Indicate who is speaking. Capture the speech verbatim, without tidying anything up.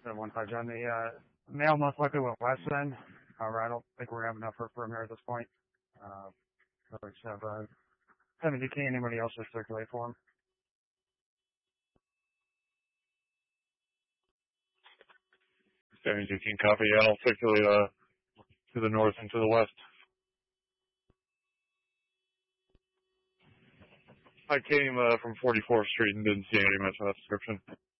Speaker 1: seven one five, John. The uh, mail most likely went west then. However, I don't think we're having enough for perimeter at this point. Uh, so we just have uh, seven D K. Anybody else just circulate for him?
Speaker 2: seven D K copy. Yeah, I'll circulate uh, to the north and to the west. I came uh, from forty-fourth Street and didn't see anybody mention that description.